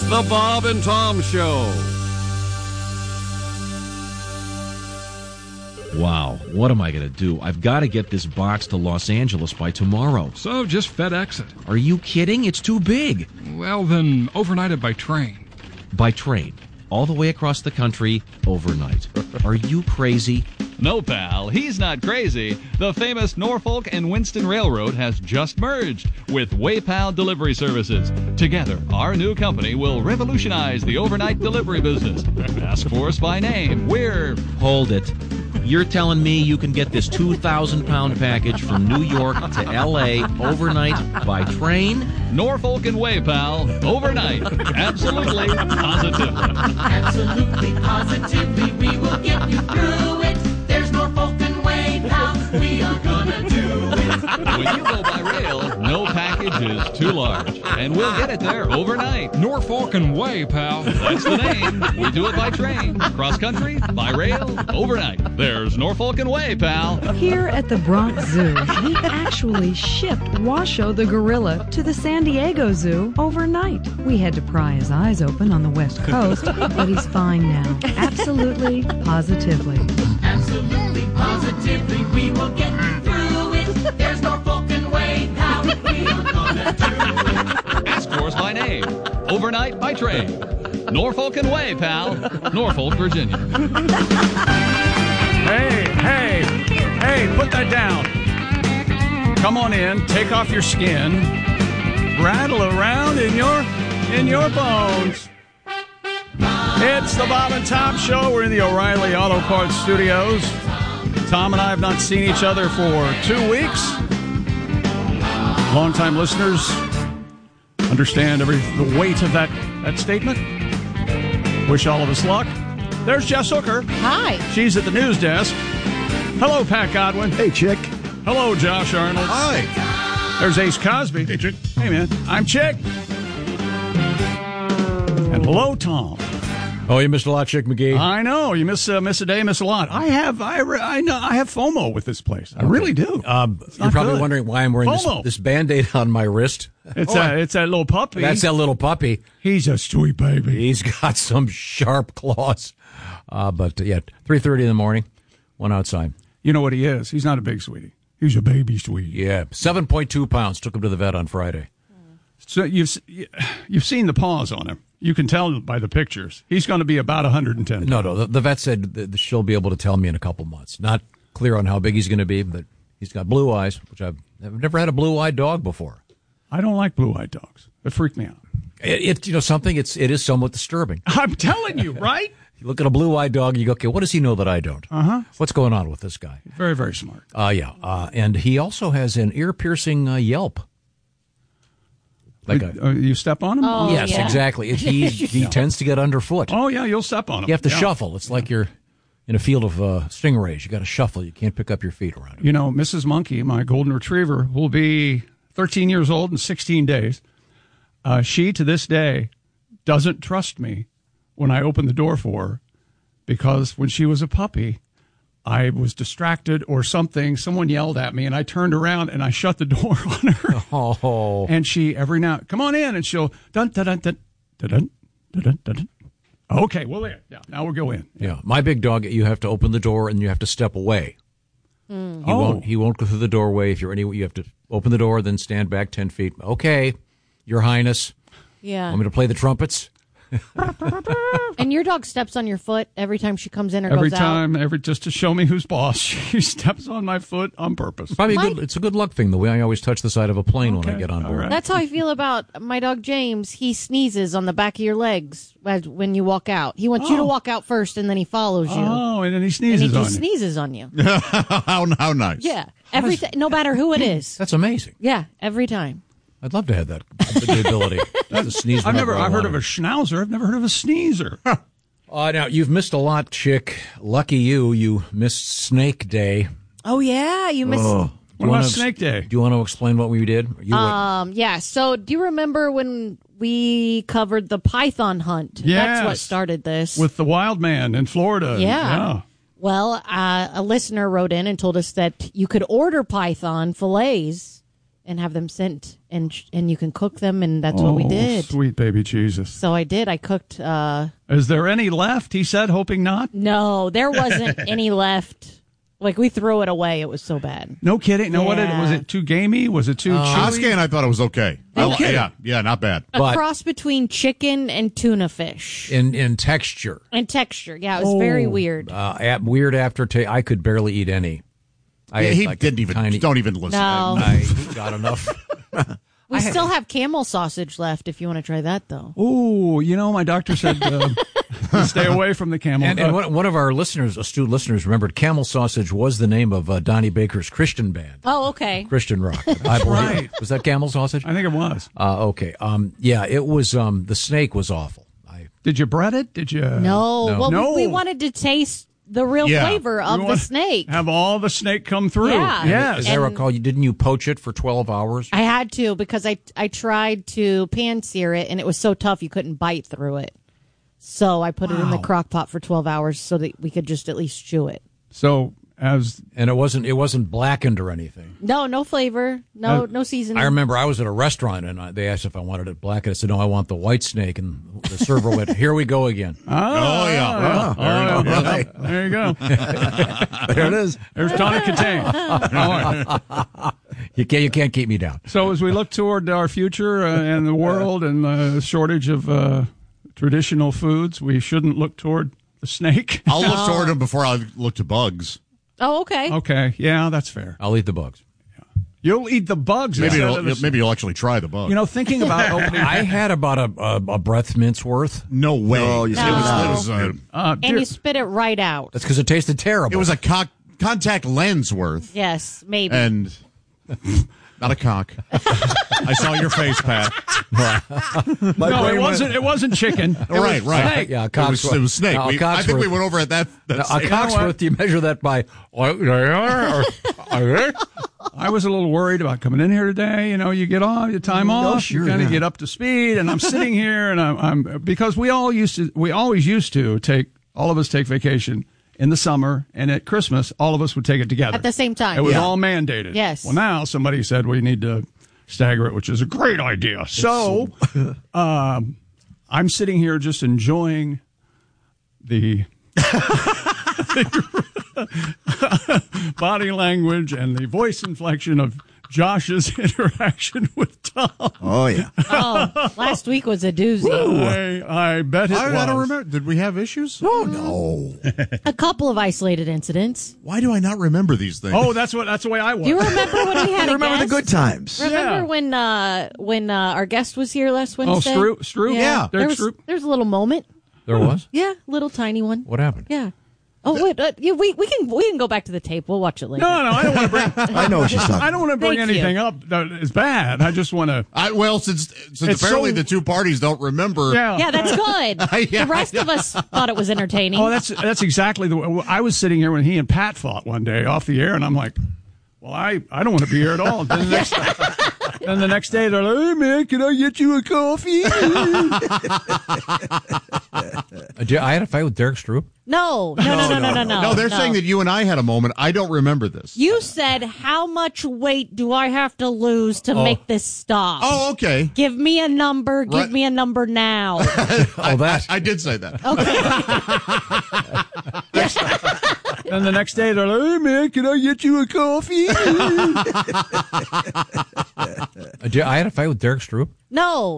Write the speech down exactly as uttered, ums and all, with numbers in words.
The Bob and Tom Show. Wow, what am I going to do? I've got to get this box to Los Angeles by tomorrow. So just FedEx it. Are you kidding? It's too big. Well, then overnight it by train. By train. All the way across the country, overnight. Are you crazy? No, pal, he's not crazy. The famous Norfolk and Winston Railroad has just merged with WayPal Delivery Services. Together, our new company will revolutionize the overnight delivery business. Ask for us by name. We're... Hold it. You're telling me you can get this two thousand pound package from New York to L A overnight by train? Norfolk and WayPal, overnight. Absolutely, positively. Absolutely, positively, we will get you through it. There's Norfolk and WayPal, we are gonna do it. When you go by rail, no package is too large, and we'll get it there overnight. Norfolk and Way, pal. That's the name. We do it by train, cross country, by rail, overnight. There's Norfolk and Way, pal. Here at the Bronx Zoo, we actually shipped Washoe the gorilla to the San Diego Zoo overnight. We had to pry his eyes open on the West Coast, but he's fine now. Absolutely, positively. Absolutely, positively, we will get you through it. There's Norfolk and Way, pal, we are gonna do it. Ask for us by name, overnight by train. Norfolk and Way, pal. Norfolk, Virginia. Hey, hey, hey, put that down. Come on in, take off your skin, rattle around in your in your bones. It's the Bob and Tom Show. We're in the O'Reilly Auto Parts Studios. Tom and I have not seen each other for two weeks. Longtime listeners understand every the weight of that, that statement. Wish all of us luck. There's Jess Hooker. Hi. She's at the news desk. Hello, Pat Godwin. Hey, Chick. Hello, Josh Arnold. Hi. There's Ace Cosby. Hey, Chick. Hey, man. I'm Chick. And hello, Tom. Oh, you missed a lot, Chick McGee. I know you miss uh, miss a day, miss a lot. I have I re- I know I have FOMO with this place. I okay. really do. Um, you're probably good. wondering why I'm wearing this, FOMO. this Band-Aid on my wrist. It's oh, a, it's that little puppy. That's that little puppy. He's a sweet baby. He's got some sharp claws. Uh, but uh, yeah, three thirty in the morning, went outside. You know what he is? He's not a big sweetie. He's a baby sweetie. Yeah, seven point two pounds. Took him to the vet on Friday. So you've you've seen the paws on him. You can tell by the pictures. He's going to be about one hundred ten. No, no. The, the vet said that she'll be able to tell me in a couple months. Not clear on how big he's going to be, but he's got blue eyes, which I've, I've never had a blue-eyed dog before. I don't like blue-eyed dogs. They freak me out. It, it you know something. It's it is somewhat disturbing. I'm telling you, right? You look at a blue-eyed dog, you go, okay, what does he know that I don't? Uh huh. What's going on with this guy? Very, very smart. Uh, yeah. Uh, and he also has an ear-piercing uh, yelp. Like a, uh, you step on him? Oh, yes, yeah. exactly. It, he he Yeah. tends to get underfoot. Oh, yeah, you'll step on him. You have to Yeah. shuffle. It's like you're in a field of uh, stingrays. You got to shuffle. You can't pick up your feet around it. You know, Missus Monkey, my golden retriever, will be thirteen years old in sixteen days. Uh, she, to this day, doesn't trust me when I open the door for her because when she was a puppy, I was distracted or something. Someone yelled at me, and I turned around and I shut the door on her. Oh. And she, every now, come on in, and she'll, dun, dun, dun, dun, dun, dun, dun, dun, dun. Okay, well, there. Yeah, now we'll go in. Yeah, my big dog, you have to open the door and you have to step away. Mm. He Oh. won't. He won't go through the doorway. If you're any, you have to open the door, then stand back ten feet. Okay, Your Highness. Yeah. Want me to play the trumpets? And your dog steps on your foot every time she comes in or Every goes time, every just to show me who's boss, she steps on my foot on purpose. Probably a My- good, it's a good luck thing. The way I always touch the side of a plane when I Okay, get on all board. right. That's how I feel about my dog James. He sneezes on the back of your legs as, when you walk out. He wants you to Oh. walk out first, and then he follows you. Oh, and then he and sneezes he on just you. sneezes on you. how, how nice. Yeah. Every th- no matter who it is. That's amazing. Yeah, every time. I'd love to have that the ability to sneeze. I've whenever never, I I've heard want of a schnauzer. I've never heard of a sneezer. Uh, now, you've missed a lot, Chick. Lucky you. You missed Snake Day. Oh yeah, you missed. Oh. What about Snake Day? Do you want to explain what we did? You went- Um, yeah. So, do you remember when we covered the python hunt? That's what Yes. started this. With the wild man in Florida. Yeah. Well, uh, a listener wrote in and told us that you could order python fillets and have them sent, and and you can cook them, and that's what we Oh, did. Sweet baby Jesus. So I did. I cooked. Uh, Is there any left? He said, hoping not. no, there wasn't any left. Like, we threw it away. It was so bad. No kidding. No, what did, Yeah. was it too gamey? Was it too chewy? Koski and I thought it was okay. I li- Okay. yeah, yeah, not bad. A But- cross between chicken and tuna fish. In in texture, And texture. Yeah, it was very weird. uh, at weird aftertaste. I could barely eat any. I Yeah, had he like a didn't even. tiny- Don't even listen. No. I got enough. We still have camel sausage left if you want to try that, though. Ooh, you know, my doctor said uh, stay away from the camel. And, and Uh, one, one of our listeners, astute listeners, remembered Camel Sausage was the name of uh, Donnie Baker's Christian band, Oh, okay. Christian rock. I believe. right. Was that Camel Sausage? I think it was. Uh, okay. Um, yeah, it was. Um, the snake was awful. I, Did you bread it? Did you? No. No. Well, No. We, we wanted to taste the real Yeah. flavor of You the want- snake. Have all the snake come through. Yeah. Yes. as I And- recall, you didn't you poach it for twelve hours? I had to because I I tried to pan sear it, and it was so tough you couldn't bite through it. So I put it in the Wow. crock pot for twelve hours so that we could just at least chew it. So as And it wasn't it wasn't blackened or anything. No, no flavor, no Uh, no seasoning. I remember I was at a restaurant and I, they asked if I wanted it blackened. I said no, I want the white snake, and the server went, "Here we go again." Oh yeah. Oh, yeah. There you go. There it is. There's Tonic Catane. All right. You can't you can't keep me down. So as we look toward our future uh, and the world and the shortage of uh, traditional foods, we shouldn't look toward the snake. I'll look toward him before I look to bugs. Oh, okay. Okay, yeah, that's fair. I'll eat the bugs. You'll eat the bugs. Maybe instead you'll, of the- maybe you'll actually try the bug. You know, thinking about opening. I had about a a, a breath mint's worth. no way. No, you it said was, no. it was, uh, Uh, And dear- you spit it right out. That's because it tasted terrible. it was a cock, contact lens worth, Yes, maybe. and not a cock. I saw your face, Pat. no, it wasn't. It wasn't chicken. It was right, right. snake. Yeah, a It was, cocksworth. it was snake. No, a We- I think we cocksworth. went over at that. that Now, a same- cocksworth. Do you measure that by? I was a little worried about coming in here today. You know, you get off, you time off, sure, you kind of yeah. get up to speed, and I'm sitting here, and I'm, I'm because we all used to, we always used to take, all of us take vacation in the summer, and at Christmas, all of us would take it together At the same time. It was Yeah. all mandated. Yes. Well, now somebody said we need to stagger it, which is a great idea. So, um, I'm sitting here just enjoying the. body language and the voice inflection of Josh's interaction with Tom. Oh, yeah. Oh, last week was a doozy. I, I bet it I, was. I don't remember. Did we have issues? Oh, no. A couple of isolated incidents. Why do I not remember these things? Oh, that's what. That's the way I was. Do you remember when we had I a remember the guest? good times. Remember Yeah. when uh, when uh, our guest was here last Oh, Wednesday? Stru- Stru? Yeah. There Derek was, Stru. there's a little moment. There was. Yeah, little tiny one. What happened? Yeah. Oh wait, uh, yeah, we we can we can go back to the tape. We'll watch it later. No, no, I don't want to bring. I know what she's talking I don't want to bring Thank you. anything up that is bad. I just want to. I, well, since since It's apparently so- the two parties don't remember. Yeah. Yeah, that's good. Yeah, the rest of us thought it was entertaining. Oh, that's that's exactly the way. I was sitting here when he and Pat fought one day off the air, and I'm like, well, I, I don't want to be here at all. Then the next, then the next day, they're like, hey, man, can I get you a coffee? Uh, did- I had a fight with Derek Stroop. no, no, no, no, no, no, no. No, they're no. saying that you and I had a moment. I don't remember this. You said, how much weight do I have to lose to make this stop? Oh, okay. Give me a number. Give Right. me a number now. Oh, that. I did say that. Then the next day, they're like, hey, man, can I get you a coffee? Uh, did- I had a fight with Derek Stroop. No,